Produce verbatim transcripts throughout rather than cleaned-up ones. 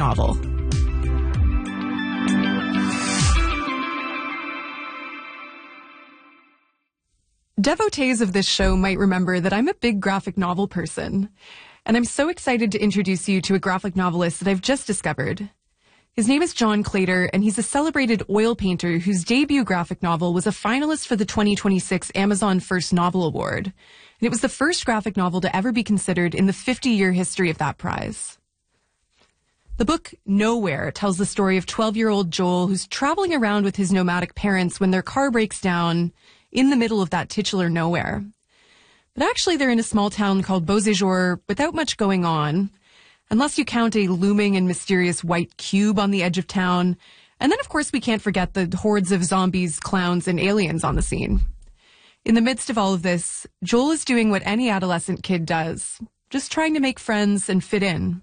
novel. Devotees of this show might remember that I'm a big graphic novel person, and I'm so excited to introduce you to a graphic novelist that I've just discovered. His name is John Claytor, and he's a celebrated oil painter whose debut graphic novel was a finalist for the twenty twenty-six Amazon First Novel Award, and it was the first graphic novel to ever be considered in the fifty-year history of that prize. The book Nowhere tells the story of twelve-year-old Joel, who's traveling around with his nomadic parents when their car breaks down in the middle of that titular nowhere. But actually they're in a small town called Beauséjour without much going on, unless you count a looming and mysterious white cube on the edge of town. And then, of course, we can't forget the hordes of zombies, clowns, and aliens on the scene. In the midst of all of this, Joel is doing what any adolescent kid does, just trying to make friends and fit in.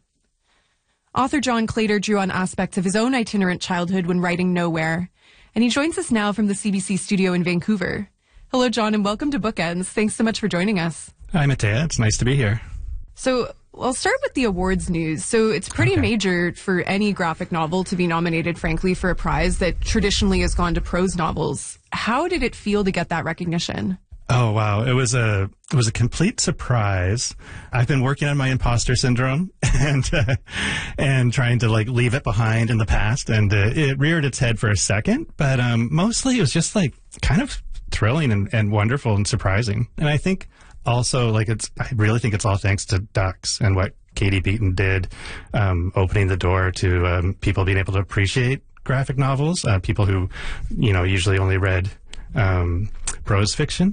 Author John Claytor drew on aspects of his own itinerant childhood when writing Nowhere, and he joins us now from the C B C studio in Vancouver. Hello, John, and welcome to Bookends. Thanks so much for joining us. Hi, Matea. It's nice to be here. So I'll start with the awards news. So it's pretty Okay. major for any graphic novel to be nominated, frankly, for a prize that traditionally has gone to prose novels. How did it feel to get that recognition? Oh, wow. It was a it was a complete surprise. I've been working on my imposter syndrome and uh, and trying to like leave it behind in the past, and uh, it reared its head for a second, but um, mostly it was just like kind of thrilling and, and wonderful and surprising. And I think also like it's I really think it's all thanks to Ducks and what Katie Beaton did, um, opening the door to um, people being able to appreciate graphic novels, uh, people who, you know, usually only read um, prose fiction.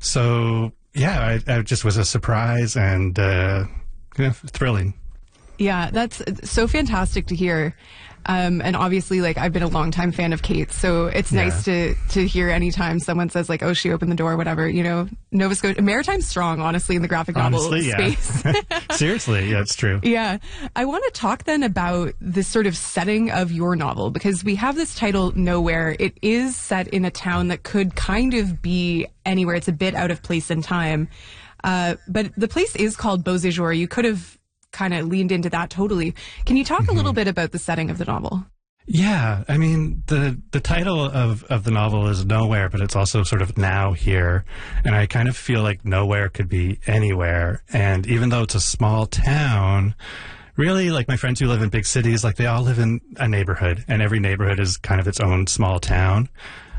So, yeah, I, I just was a surprise and uh, yeah, thrilling. Yeah, that's so fantastic to hear. Um, and obviously, like, I've been a longtime fan of Kate's, so it's Yeah. nice to to hear anytime someone says, like, oh, she opened the door, whatever, you know. Nova Scotia, Maritime's strong, honestly, in the graphic novel Honestly, yeah. space. Seriously, yeah, it's true. Yeah. I want to talk then about this sort of setting of your novel, because we have this title, Nowhere. It is set in a town that could kind of be anywhere. It's a bit out of place in time. Uh, but the place is called Beauséjour. You could have kind of leaned into that totally. Can you talk mm-hmm. a little bit about the setting of the novel? Yeah, I mean, the the title of, of the novel is Nowhere, but it's also sort of now here. And I kind of feel like nowhere could be anywhere. And even though it's a small town, really, like my friends who live in big cities, like they all live in a neighborhood, and every neighborhood is kind of its own small town.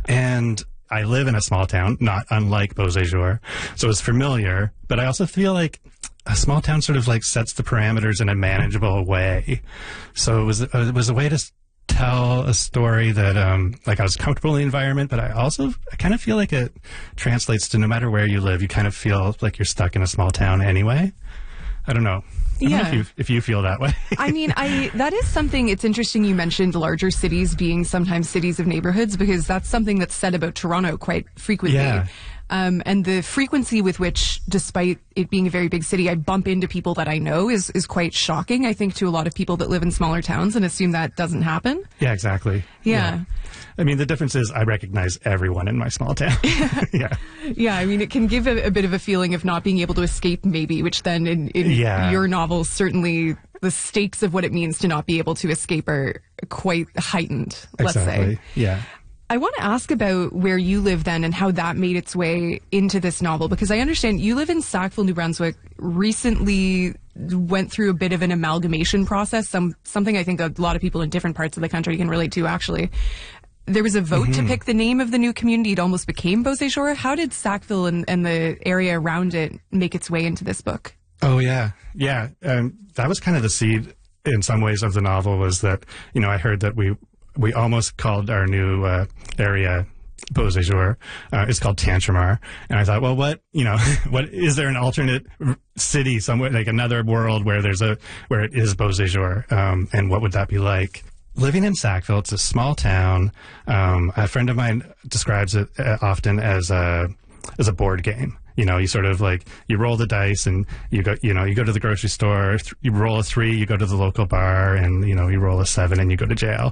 And I live in a small town, not unlike Beauséjour, so it's familiar, but I also feel like a small town sort of like sets the parameters in a manageable way. So it was, it was a way to s- tell a story that, um, like I was comfortable in the environment, but I also, I kind of feel like it translates to no matter where you live, you kind of feel like you're stuck in a small town anyway. I don't know. I don't Yeah. know if you, if you feel that way. I mean, I that is something, it's interesting you mentioned larger cities being sometimes cities of neighborhoods, because that's something that's said about Toronto quite frequently. Yeah. Um, and the frequency with which, despite it being a very big city, I bump into people that I know is, is quite shocking, I think, to a lot of people that live in smaller towns and assume that doesn't happen. Yeah, exactly. Yeah. I mean, the difference is I recognize everyone in my small town. Yeah. Yeah, I mean, it can give a, a bit of a feeling of not being able to escape, maybe, which then in, in Yeah. your novel, certainly the stakes of what it means to not be able to escape are quite heightened, let's Exactly. say. Yeah. I want to ask about where you live then and how that made its way into this novel, because I understand you live in Sackville, New Brunswick, recently went through a bit of an amalgamation process, some something I think a lot of people in different parts of the country can relate to, actually. There was a vote Mm-hmm. to pick the name of the new community. It almost became Beauséjour. How did Sackville and, and the area around it make its way into this book? Oh, yeah. Yeah. Um, that was kind of the seed in some ways of the novel, was that, you know, I heard that we we almost called our new uh, area Beauséjour. Uh, it's called Tantramar. And I thought, well, what, you know, what, is there an alternate r- city somewhere, like another world where there's a, where it is Beauséjour? Um, and what would that be like? Living in Sackville, it's a small town. Um, a friend of mine describes it uh, often as a, as a board game. You know, you sort of like, you roll the dice and you go, you know, you go to the grocery store, th- you roll a three, you go to the local bar, and, you know, you roll a seven and you go to jail.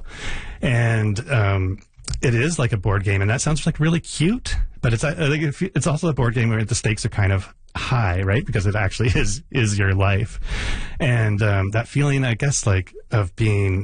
And, um, it is like a board game, and that sounds like really cute, but it's, I think it's also a board game where the stakes are kind of high, right? Because it actually is, is your life. And, um, that feeling, I guess, like, of being